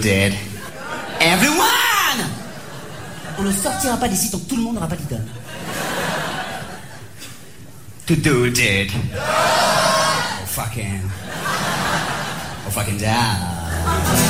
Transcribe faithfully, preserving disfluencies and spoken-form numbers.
dead. Everyone! On ne sortira pas d'ici tant que tout le monde n'aura pas d'idole. To do dead. Oh fucking. Oh fucking down.